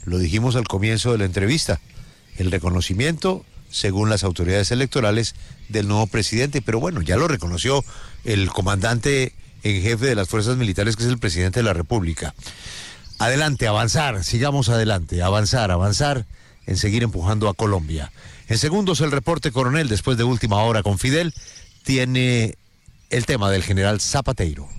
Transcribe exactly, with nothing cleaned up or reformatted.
Lo dijimos al comienzo de la entrevista, el reconocimiento, según las autoridades electorales, del nuevo presidente, pero bueno, ya lo reconoció el comandante en jefe de las fuerzas militares, que es el presidente de la República. Adelante, avanzar, sigamos adelante, avanzar, avanzar en seguir empujando a Colombia. En segundos el reporte, coronel, después de Última Hora con Fidel, tiene el tema del general Zapateiro.